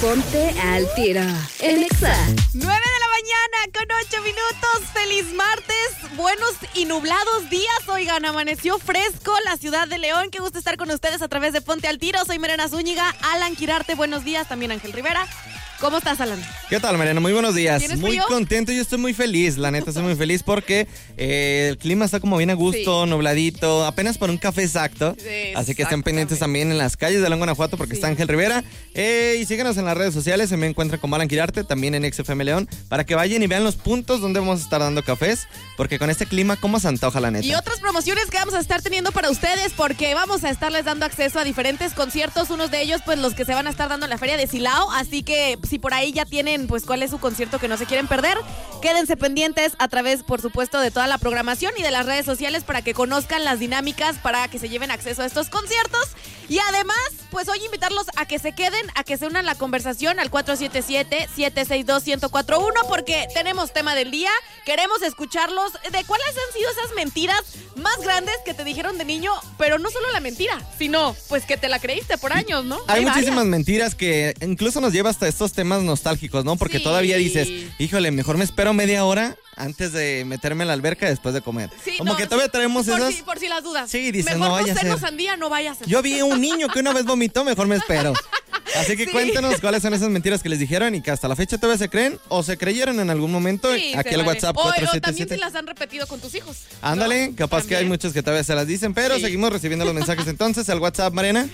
Ponte al tiro en Exa. 9 de la mañana con 8 minutos. Feliz martes. Buenos y nublados días. Oigan, amaneció fresco la ciudad de León. Qué gusto estar con ustedes a través de Ponte al Tiro. Soy Mariana Zúñiga. Alan Quirarte, buenos días. También Ángel Rivera. ¿Cómo estás, Alan? ¿Qué tal, Mariana? Muy buenos días. ¿Tienes muy frío? contento, yo estoy muy feliz, la neta estoy muy feliz porque el clima está como bien a gusto, Sí. nubladito, apenas por un café exacto. Sí, Así que estén pendientes exactamente. también en las calles de León, Guanajuato, porque Sí. está Ángel Rivera. Y síganos en las redes sociales, se me encuentran como Alan Quirarte, también en XFM León, para que vayan y vean los puntos donde vamos a estar dando cafés, porque con este clima, ¿cómo se antoja, la neta? Y otras promociones que vamos a estar teniendo para ustedes, porque vamos a estarles dando acceso a diferentes conciertos, unos de ellos pues los que se van a estar dando en la Feria de Silao, así que si por ahí ya tienen pues cuál es su concierto que no se quieren perder, quédense pendientes a través por supuesto de toda la programación y de las redes sociales para que conozcan las dinámicas para que se lleven acceso a estos conciertos. Y además pues hoy invitarlos a que se queden, a que se unan a la conversación al 477-762-1041 porque tenemos tema del día, queremos escucharlos de cuáles han sido esas mentiras más grandes que te dijeron de niño, pero no solo la mentira, sino pues que te la creíste por años, ¿no? Hay muchísimas varias. mentiras que incluso nos lleva hasta estos temas nostálgicos, ¿no? Porque Sí. todavía dices, híjole, mejor me espero media hora antes de meterme en la alberca después de comer. Sí, Como no, que todavía traemos por esas... por si las dudas. Sí, dices, mejor no vaya a ceno ser. sandía, no vayas a Yo vi un niño que una vez vomitó, mejor me espero. Así que Sí. cuéntanos cuáles son esas mentiras que les dijeron y que hasta la fecha todavía se creen o se creyeron en algún momento. Sí, Aquí se el vale. WhatsApp o también 477. se las han repetido con tus hijos. Ándale, ¿no? capaz que hay También. muchos que todavía se las dicen, pero Sí. seguimos recibiendo los mensajes entonces al WhatsApp, Mariana.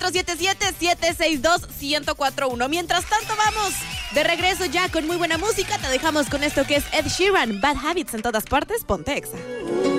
477-762-1041. Mientras tanto, vamos de regreso ya con muy buena música. Te dejamos con esto que es Ed Sheeran, Bad Habits en todas partes. Ponte Exa.